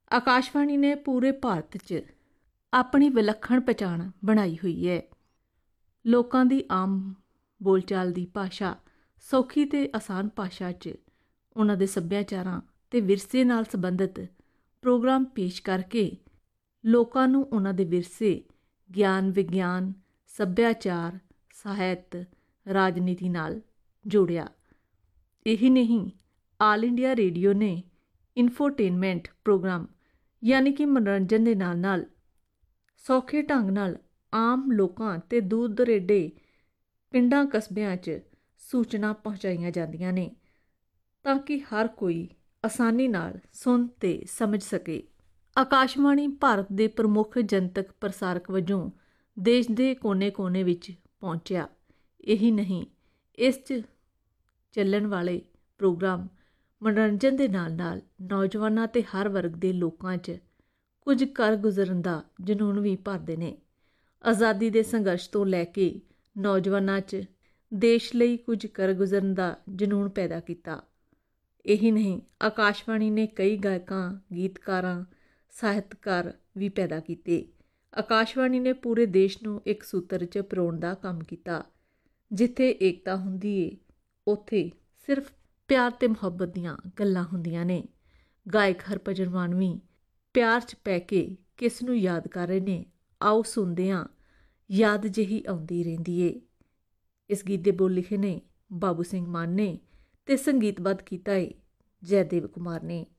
ਆਕਾਸ਼ਵਾਣੀ ਨੇ ਪੂਰੇ ਭਾਰਤ 'ਚ ਆਪਣੀ ਵਿਲੱਖਣ ਪਛਾਣ ਬਣਾਈ ਹੋਈ ਹੈ। ਲੋਕਾਂ ਦੀ ਆਮ ਬੋਲਚਾਲ ਦੀ ਭਾਸ਼ਾ, ਸੌਖੀ ਅਤੇ ਆਸਾਨ ਭਾਸ਼ਾ 'ਚ ਉਹਨਾਂ ਦੇ ਸੱਭਿਆਚਾਰਾਂ ਅਤੇ ਵਿਰਸੇ ਨਾਲ ਸੰਬੰਧਿਤ ਪ੍ਰੋਗਰਾਮ ਪੇਸ਼ ਕਰਕੇ ਲੋਕਾਂ ਨੂੰ ਉਹਨਾਂ ਦੇ ਵਿਰਸੇ, ਗਿਆਨ, ਵਿਗਿਆਨ, ਸੱਭਿਆਚਾਰ, ਸਾਹਿਤ, ਰਾਜਨੀਤੀ ਨਾਲ ਜੋੜਿਆ। ਇਹੀ ਨਹੀਂ, ਆਲ ਇੰਡੀਆ ਰੇਡੀਓ ਨੇ ਇਨਫੋਟੇਨਮੈਂਟ ਪ੍ਰੋਗਰਾਮ ਯਾਨੀ ਕਿ ਮਨੋਰੰਜਨ ਦੇ ਨਾਲ ਨਾਲ ਸੌਖੇ ਢੰਗ ਨਾਲ ਆਮ ਲੋਕਾਂ ਅਤੇ ਦੂਰ ਦੁਰੇਡੇ ਪਿੰਡਾਂ ਕਸਬਿਆਂ 'ਚ ਸੂਚਨਾ ਪਹੁੰਚਾਈਆਂ ਜਾਂਦੀਆਂ ਨੇ ਤਾਂ ਕਿ ਹਰ ਕੋਈ ਆਸਾਨੀ ਨਾਲ ਸੁਣ ਅਤੇ ਸਮਝ ਸਕੇ। ਆਕਾਸ਼ਵਾਣੀ ਭਾਰਤ ਦੇ ਪ੍ਰਮੁੱਖ ਜਨਤਕ ਪ੍ਰਸਾਰਕ ਵਜੋਂ ਦੇਸ਼ ਦੇ ਕੋਨੇ-ਕੋਨੇ ਵਿੱਚ ਪਹੁੰਚਿਆ। ਇਹੀ ਨਹੀਂ, ਇਸ 'ਚ ਚੱਲਣ ਵਾਲੇ ਪ੍ਰੋਗਰਾਮ ਮਨੋਰੰਜਨ ਦੇ ਨਾਲ ਨਾਲ ਨੌਜਵਾਨਾਂ ਅਤੇ ਹਰ ਵਰਗ ਦੇ ਲੋਕਾਂ 'ਚ ਕੁਝ ਕਰ ਗੁਜ਼ਰਨ ਦਾ ਜਨੂੰਨ ਵੀ ਭਰਦੇ ਨੇ। ਆਜ਼ਾਦੀ ਦੇ ਸੰਘਰਸ਼ ਤੋਂ ਲੈ ਕੇ ਨੌਜਵਾਨਾਂ 'ਚ ਦੇਸ਼ ਲਈ ਕੁਝ ਕਰ ਗੁਜ਼ਰਨ ਦਾ ਜਨੂੰਨ ਪੈਦਾ ਕੀਤਾ। ਇਹੀ ਨਹੀਂ, ਆਕਾਸ਼ਵਾਣੀ ਨੇ ਕਈ ਗਾਇਕਾਂ, ਗੀਤਕਾਰਾਂ, ਸਾਹਿਤਕਾਰ ਵੀ ਪੈਦਾ ਕੀਤੇ। ਆਕਾਸ਼ਵਾਣੀ ਨੇ ਪੂਰੇ ਦੇਸ਼ ਨੂੰ ਇੱਕ ਸੂਤਰ 'ਚ ਪਰੋਣ ਦਾ ਕੰਮ ਕੀਤਾ। ਜਿੱਥੇ ਏਕਤਾ ਹੁੰਦੀ ਏ ਉੱਥੇ ਸਿਰਫ ਪਿਆਰ ਅਤੇ ਮੁਹੱਬਤ ਦੀਆਂ ਗੱਲਾਂ ਹੁੰਦੀਆਂ ਨੇ। ਗਾਇਕ ਹਰਭਜਨ ਮਾਨ ਵੀ ਪਿਆਰ 'ਚ ਪੈ ਕੇ ਕਿਸ ਨੂੰ ਯਾਦ ਕਰ ਰਹੇ ਨੇ, ਆਓ ਸੁਣਦੇ ਹਾਂ। ਯਾਦ ਜਿਹੀ ਆਉਂਦੀ ਰਹਿੰਦੀ ਏ। ਇਸ ਗੀਤ ਦੇ ਬੋਲ ਲਿਖੇ ਨੇ ਬਾਬੂ ਸਿੰਘ ਮਾਨ ਨੇ ਅਤੇ ਸੰਗੀਤਬੱਧ ਕੀਤਾ ਏ ਜੈਦੇਵ ਕੁਮਾਰ ਨੇ।